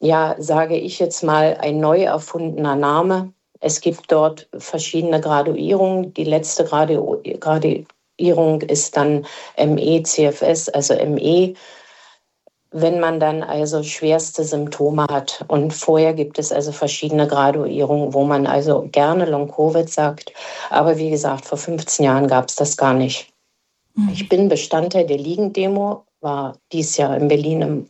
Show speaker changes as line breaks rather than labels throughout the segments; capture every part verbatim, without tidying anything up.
ja, sage ich jetzt mal, ein neu erfundener Name. Es gibt dort verschiedene Graduierungen. Die letzte Gradu- Graduierung ist dann M E C F S, also M E, wenn man dann also schwerste Symptome hat. Und vorher gibt es also verschiedene Graduierungen, wo man also gerne Long-Covid sagt. Aber wie gesagt, vor fünfzehn Jahren gab es das gar nicht. Mhm. Ich bin Bestandteil der Liegen-Demo, war dieses Jahr in Berlin im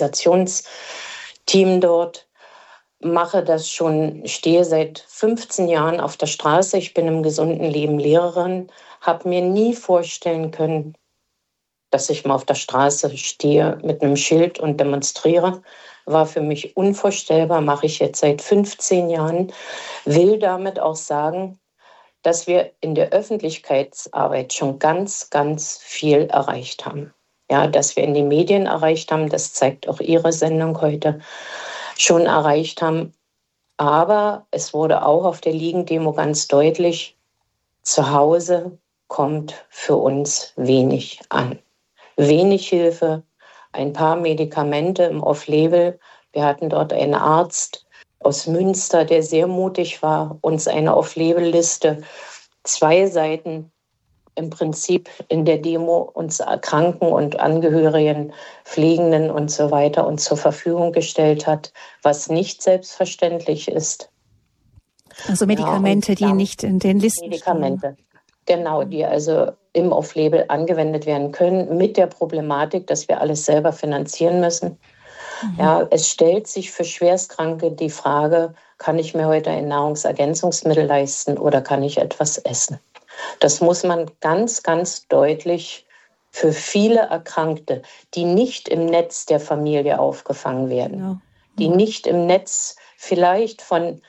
Organisationsteam dort, mache das schon, stehe seit fünfzehn Jahren auf der Straße. Ich bin im gesunden Leben Lehrerin, habe mir nie vorstellen können, dass ich mal auf der Straße stehe mit einem Schild und demonstriere. War für mich unvorstellbar, mache ich jetzt seit fünfzehn Jahren. Will damit auch sagen, dass wir in der Öffentlichkeitsarbeit schon ganz, ganz viel erreicht haben. Ja, dass wir in den Medien erreicht haben, das zeigt auch Ihre Sendung heute, schon erreicht haben. Aber es wurde auch auf der Liegen-Demo ganz deutlich, zu Hause kommt für uns wenig an. Wenig Hilfe, ein paar Medikamente im Off-Label. Wir hatten dort einen Arzt aus Münster, der sehr mutig war, uns eine Off-Label-Liste, zwei Seiten im Prinzip in der Demo uns Kranken und Angehörigen, Pflegenden und so weiter uns zur Verfügung gestellt hat, was nicht selbstverständlich ist.
Also Medikamente, ja, die nicht in den Listen
Medikamente, stehen. Genau, die also im Off-Label angewendet werden können, mit der Problematik, dass wir alles selber finanzieren müssen. Mhm. Ja, es stellt sich für Schwerstkranke die Frage, kann ich mir heute ein Nahrungsergänzungsmittel leisten oder kann ich etwas essen? Das muss man ganz, ganz deutlich für viele Erkrankte, die nicht im Netz der Familie aufgefangen werden, genau. Mhm. die nicht im Netz vielleicht von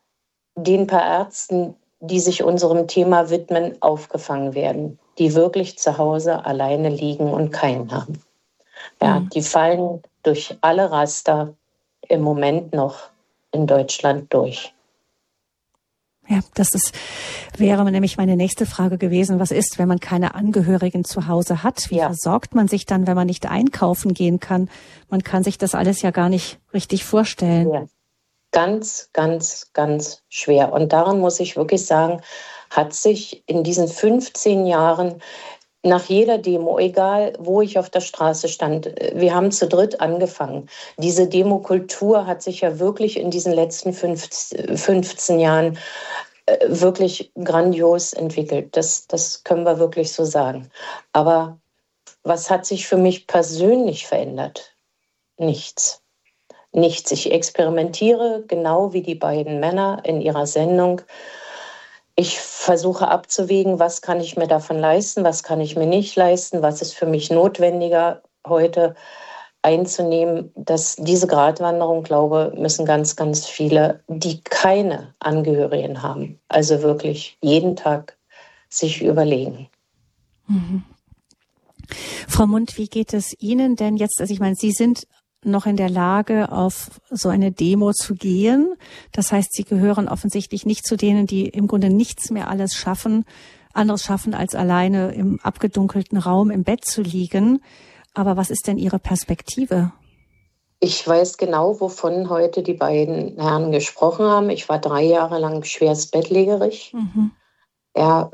den paar Ärzten, die sich unserem Thema widmen, aufgefangen werden, die wirklich zu Hause alleine liegen und keinen haben. Ja, mhm. Die fallen durch alle Raster im Moment noch in Deutschland durch.
Ja, das ist, wäre nämlich meine nächste Frage gewesen. Was ist, wenn man keine Angehörigen zu Hause hat? Wie ja. versorgt man sich dann, wenn man nicht einkaufen gehen kann? Man kann sich das alles ja gar nicht richtig vorstellen.
Ja. Ganz, ganz, ganz schwer. Und daran muss ich wirklich sagen, hat sich in diesen fünfzehn Jahren nach jeder Demo, egal wo ich auf der Straße stand, wir haben zu dritt angefangen. Diese Demokultur hat sich ja wirklich in diesen letzten fünfzehn Jahren wirklich grandios entwickelt. Das, das können wir wirklich so sagen. Aber was hat sich für mich persönlich verändert? Nichts. Nichts. Ich experimentiere genau wie die beiden Männer in ihrer Sendung. Ich versuche abzuwägen, was kann ich mir davon leisten, was kann ich mir nicht leisten, was ist für mich notwendiger heute einzunehmen. Dass diese Gratwanderung, glaube ich, müssen ganz, ganz viele, die keine Angehörigen haben, also wirklich jeden Tag sich überlegen.
Mhm. Frau Mundt, wie geht es Ihnen denn jetzt? Also ich meine, Sie sind noch in der Lage, auf so eine Demo zu gehen. Das heißt, Sie gehören offensichtlich nicht zu denen, die im Grunde nichts mehr alles schaffen, anderes schaffen, als alleine im abgedunkelten Raum im Bett zu liegen. Aber was ist denn Ihre Perspektive?
Ich weiß genau, wovon heute die beiden Herren gesprochen haben. Ich war drei Jahre lang schwerst bettlägerig. Mhm. Ja,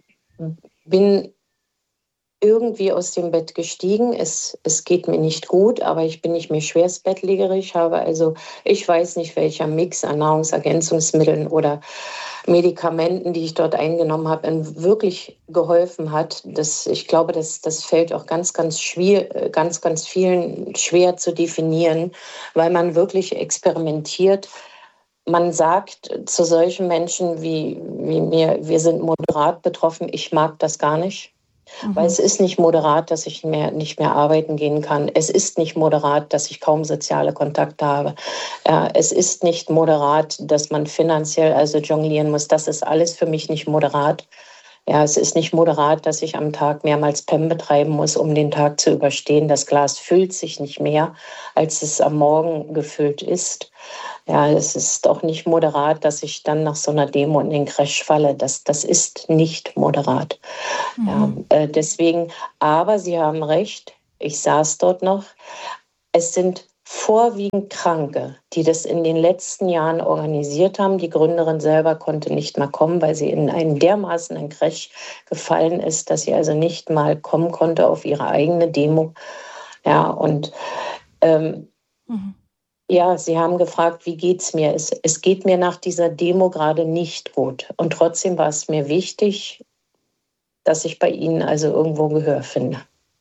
bin irgendwie aus dem Bett gestiegen. Es, es geht mir nicht gut, aber ich bin nicht mehr schwerst bettlägerig. Habe also, ich weiß nicht, welcher Mix an Nahrungsergänzungsmitteln oder Medikamenten, die ich dort eingenommen habe, wirklich geholfen hat. Das, ich glaube, das, das fällt auch ganz, ganz schwer, ganz, ganz vielen schwer zu definieren, weil man wirklich experimentiert. Man sagt zu solchen Menschen wie, wie mir, wir sind moderat betroffen, ich mag das gar nicht. Mhm. Weil es ist nicht moderat, dass ich mehr, nicht mehr arbeiten gehen kann. Es ist nicht moderat, dass ich kaum soziale Kontakte habe. Äh, es ist nicht moderat, dass man finanziell also jonglieren muss. Das ist alles für mich nicht moderat. Ja, es ist nicht moderat, dass ich am Tag mehrmals P E M betreiben muss, um den Tag zu überstehen. Das Glas füllt sich nicht mehr, als es am Morgen gefüllt ist. Ja, es ist auch nicht moderat, dass ich dann nach so einer Demo in den Crash falle. Das, das ist nicht moderat. Mhm. Ja, äh, deswegen, aber Sie haben recht, ich saß dort noch. Es sind vorwiegend Kranke, die das in den letzten Jahren organisiert haben. Die Gründerin selber konnte nicht mal kommen, weil sie in einen dermaßen Crash gefallen ist, dass sie also nicht mal kommen konnte auf ihre eigene Demo. Ja, und ähm, mhm. ja, sie haben gefragt, wie geht's mir? Es, es geht mir nach dieser Demo gerade nicht gut. Und trotzdem war es mir wichtig, dass ich bei Ihnen also irgendwo Gehör finde.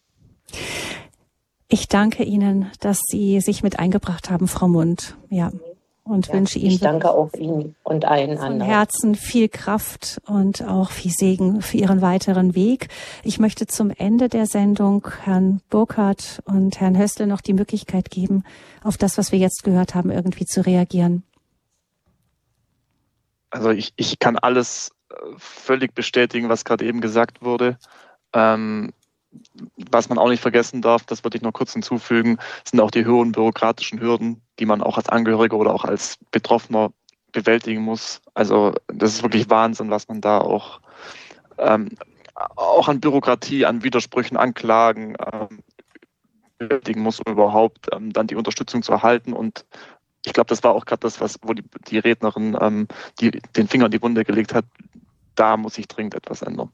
Ich danke Ihnen, dass Sie sich mit eingebracht haben, Frau Mund. Ja, und ja, wünsche Ihnen
ich danke auch Ihnen und allen
von
anderen.
Herzen viel Kraft und auch viel Segen für Ihren weiteren Weg. Ich möchte zum Ende der Sendung Herrn Burkhardt und Herrn Hössle noch die Möglichkeit geben, auf das, was wir jetzt gehört haben, irgendwie zu reagieren.
Also ich, ich kann alles völlig bestätigen, was gerade eben gesagt wurde. Ähm, Was man auch nicht vergessen darf, das würde ich noch kurz hinzufügen, sind auch die hohen bürokratischen Hürden, die man auch als Angehöriger oder auch als Betroffener bewältigen muss. Also das ist wirklich Wahnsinn, was man da auch, ähm, auch an Bürokratie, an Widersprüchen, an Klagen ähm, bewältigen muss, um überhaupt ähm, dann die Unterstützung zu erhalten. Und ich glaube, das war auch gerade das, was, wo die, die Rednerin ähm, die, den Finger in die Wunde gelegt hat. Da muss sich dringend etwas ändern.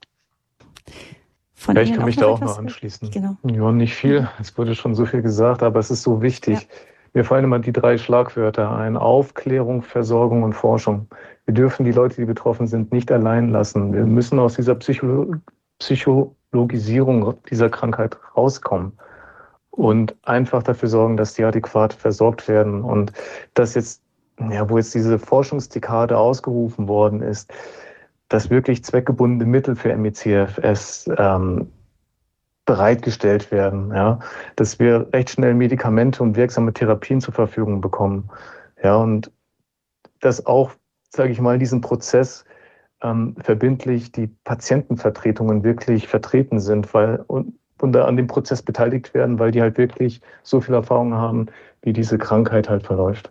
Von ja, ich kann mich da auch noch anschließen. Genau. Ja, nicht viel. Es wurde schon so viel gesagt, aber es ist so wichtig. Ja. Mir fallen immer die drei Schlagwörter ein. Aufklärung, Versorgung und Forschung. Wir dürfen die Leute, die betroffen sind, nicht allein lassen. Wir müssen aus dieser Psycholo- Psychologisierung dieser Krankheit rauskommen und einfach dafür sorgen, dass die adäquat versorgt werden. Und dass jetzt, ja, wo jetzt diese Forschungsdekade ausgerufen worden ist, dass wirklich zweckgebundene Mittel für M E C F S ähm, bereitgestellt werden, ja, dass wir recht schnell Medikamente und wirksame Therapien zur Verfügung bekommen, ja, und dass auch, sage ich mal, diesen Prozess ähm, verbindlich die Patientenvertretungen wirklich vertreten sind, weil und, und da an dem Prozess beteiligt werden, weil die halt wirklich so viel Erfahrung haben, wie diese Krankheit halt verläuft.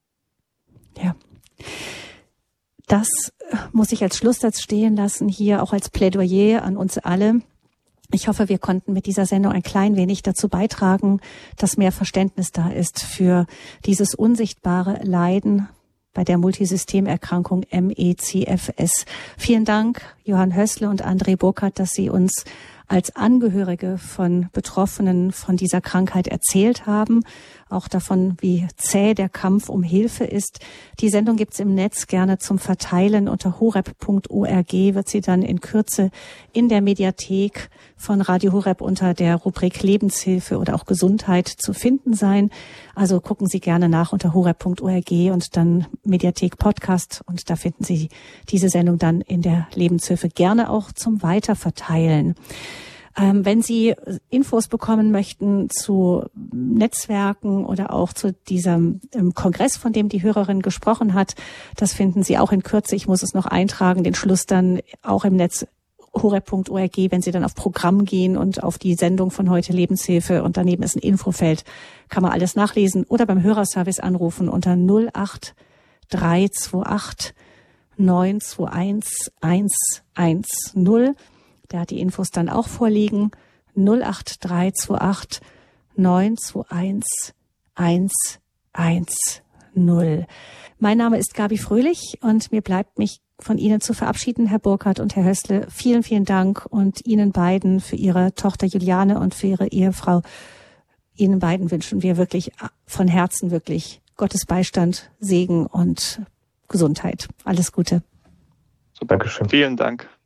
Ja. Das muss ich als Schlusssatz stehen lassen, hier auch als Plädoyer an uns alle. Ich hoffe, wir konnten mit dieser Sendung ein klein wenig dazu beitragen, dass mehr Verständnis da ist für dieses unsichtbare Leiden bei der Multisystemerkrankung M E C F S. Vielen Dank, Johann Hössle und André Burkhardt, dass Sie uns als Angehörige von Betroffenen von dieser Krankheit erzählt haben, auch davon, wie zäh der Kampf um Hilfe ist. Die Sendung gibt's im Netz gerne zum Verteilen. Unter horeb punkt org wird sie dann in Kürze in der Mediathek von Radio Horeb unter der Rubrik Lebenshilfe oder auch Gesundheit zu finden sein. Also gucken Sie gerne nach unter horeb punkt org und dann Mediathek Podcast, und da finden Sie diese Sendung dann in der Lebenshilfe, gerne auch zum Weiterverteilen. Ähm, wenn Sie Infos bekommen möchten zu Netzwerken oder auch zu diesem ähm, Kongress, von dem die Hörerin gesprochen hat, das finden Sie auch in Kürze. Ich muss es noch eintragen, den Schluss dann auch im Netz horeb punkt org, wenn Sie dann auf Programm gehen und auf die Sendung von heute Lebenshilfe und daneben ist ein Infofeld, kann man alles nachlesen oder beim Hörerservice anrufen unter null acht drei zwei acht neun zwei eins eins eins null. Der hat die Infos dann auch vorliegen. null acht drei zwei acht neun zwei eins eins eins null. Mein Name ist Gabi Fröhlich und mir bleibt mich von Ihnen zu verabschieden, Herr Burkhardt und Herr Hössle. Vielen, vielen Dank und Ihnen beiden für Ihre Tochter Juliane und für Ihre Ehefrau. Ihnen beiden wünschen wir wirklich von Herzen wirklich Gottes Beistand, Segen und Gesundheit. Alles Gute.
Super. Dankeschön. Vielen Dank.